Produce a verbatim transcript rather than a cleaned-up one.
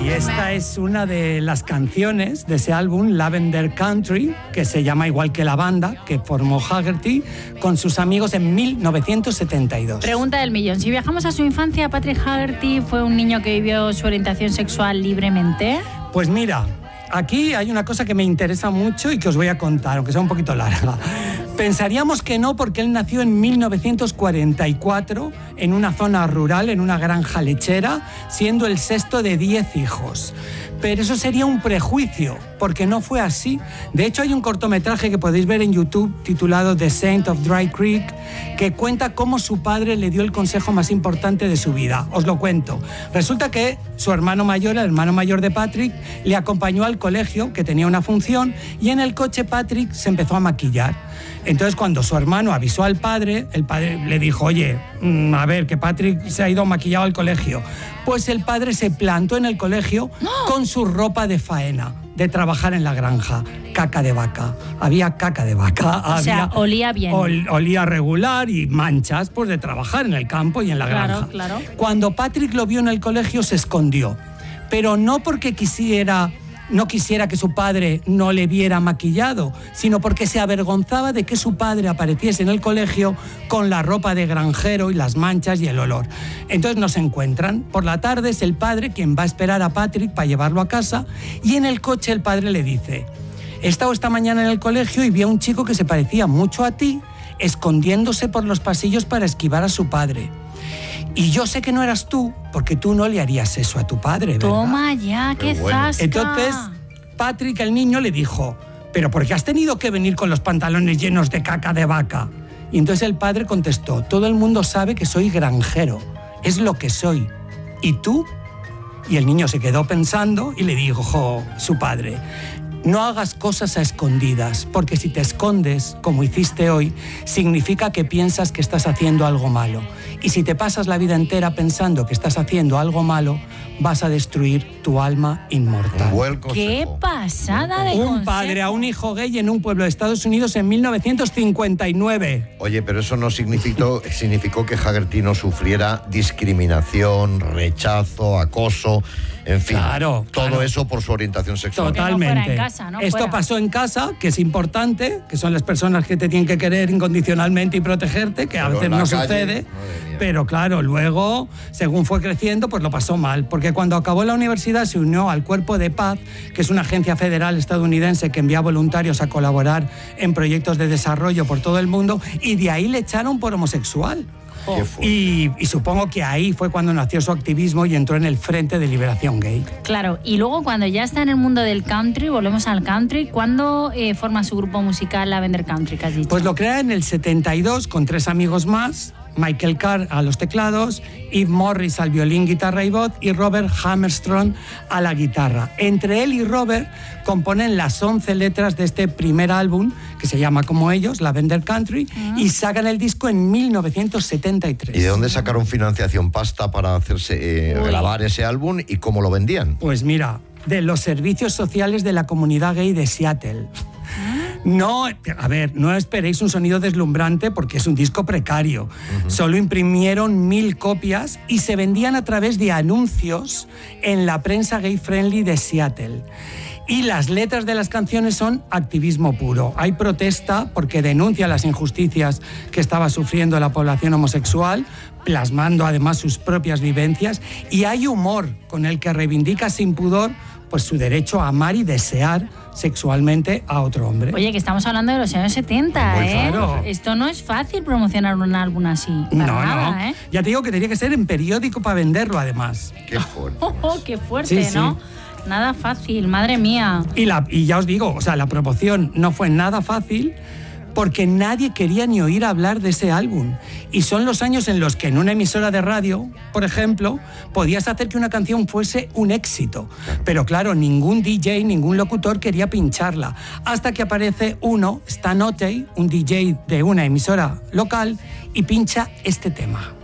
Y esta es una de las canciones de ese álbum, Lavender Country, que se llama igual que la banda que formó Haggerty con sus amigos en mil novecientos setenta y dos. Pregunta del millón. Si viajamos a su infancia, ¿Patrick Haggerty fue un niño que vivió su orientación sexual libremente? Pues mira, aquí hay una cosa que me interesa mucho y que os voy a contar, aunque sea un poquito larga. Pensaríamos que no, porque él nació en mil novecientos cuarenta y cuatro en una zona rural, en una granja lechera, siendo el sexto de diez hijos. Pero eso sería un prejuicio, porque no fue así. De hecho, hay un cortometraje que podéis ver en YouTube titulado The Saint of Dry Creek, que cuenta cómo su padre le dio el consejo más importante de su vida. Os lo cuento. Resulta que su hermano mayor, el hermano mayor de Patrick, le acompañó al colegio, que tenía una función, y en el coche Patrick se empezó a maquillar. Entonces, cuando su hermano avisó al padre, el padre le dijo, oye, a ver, que Patrick se ha ido maquillado al colegio. Pues el padre se plantó en el colegio ¡no! Con su ropa de faena, de trabajar en la granja. Caca de vaca. Había caca de vaca. O había, sea, olía bien. Ol, olía regular y manchas, pues de trabajar en el campo y en la claro, granja. Claro. Cuando Patrick lo vio en el colegio, se escondió. Pero no porque quisiera... no quisiera que su padre no le viera maquillado, sino porque se avergonzaba de que su padre apareciese en el colegio con la ropa de granjero y las manchas y el olor. Entonces no se encuentran. Por la tarde es el padre quien va a esperar a Patrick para llevarlo a casa, y en el coche el padre le dice, he estado esta mañana en el colegio y vi a un chico que se parecía mucho a ti, escondiéndose por los pasillos para esquivar a su padre. Y yo sé que no eras tú, porque tú no le harías eso a tu padre, ¿verdad? Toma ya, qué bueno. Zasca. Entonces, Patrick, el niño, le dijo, ¿pero por qué has tenido que venir con los pantalones llenos de caca de vaca? Y entonces el padre contestó, todo el mundo sabe que soy granjero, es lo que soy. ¿Y tú? Y el niño se quedó pensando y le dijo su padre, no hagas cosas a escondidas, porque si te escondes, como hiciste hoy, significa que piensas que estás haciendo algo malo. Y si te pasas la vida entera pensando que estás haciendo algo malo, vas a destruir tu alma inmortal. Buen ¡Qué pasada de Un consejo! padre a un hijo gay en un pueblo de Estados Unidos en mil novecientos cincuenta y nueve. Oye, pero eso no significó, significó que Haggerty no sufriera discriminación, rechazo, acoso, en fin, claro, todo claro. eso por su orientación sexual. Totalmente. No fuera en casa, ¿no? Esto Fuera. pasó en casa, que es importante, que son las personas que te tienen que querer incondicionalmente y protegerte, que a Pero veces en la no calle, sucede. madre mía. Pero claro, luego, según fue creciendo, pues lo pasó mal, porque cuando acabó la universidad se unió al Cuerpo de Paz, que es una agencia federal estadounidense que envía voluntarios a colaborar en proyectos de desarrollo por todo el mundo, y de ahí le echaron por homosexual. Qué fuerte. Y, y supongo que ahí fue cuando nació su activismo y entró en el Frente de Liberación Gay. Claro, y luego cuando ya está en el mundo del country, volvemos al country, ¿cuándo eh, forma su grupo musical Lavender Country, que has dicho? Pues lo crea en el setenta y dos con tres amigos más, Michael Carr a los teclados, Eve Morris al violín, guitarra y voz, y Robert Hammerstrom a la guitarra. Entre él y Robert componen las once letras de este primer álbum, que se llama como ellos, Lavender Country, uh-huh. y sacan el disco en mil novecientos setenta y tres. ¿Y de dónde sacaron financiación, pasta para hacerse eh, grabar ese álbum y cómo lo vendían? Pues mira, de los servicios sociales de la comunidad gay de Seattle. No, a ver, no esperéis un sonido deslumbrante porque es un disco precario. Uh-huh. Solo imprimieron mil copias y se vendían a través de anuncios en la prensa gay friendly de Seattle. Y las letras de las canciones son activismo puro. Hay protesta porque denuncia las injusticias que estaba sufriendo la población homosexual, plasmando además sus propias vivencias, y hay humor con el que reivindica sin pudor pues su derecho a amar y desear sexualmente a otro hombre. Oye, que estamos hablando de los años setenta, Muy ¿eh? claro. Esto no es fácil promocionar un álbum así. No, para nada, no. ¿eh? Ya te digo que tenía que ser en periódico para venderlo, además. Qué fuerte. Oh, oh, qué fuerte, Sí, ¿no? sí. Nada fácil, madre mía. Y, la, y ya os digo, o sea, la promoción no fue nada fácil porque nadie quería ni oír hablar de ese álbum. Y son los años en los que en una emisora de radio, por ejemplo, podías hacer que una canción fuese un éxito. Pero claro, ningún D J, ningún locutor quería pincharla. Hasta que aparece uno, Stan Otey, un D J de una emisora local, y pincha este tema.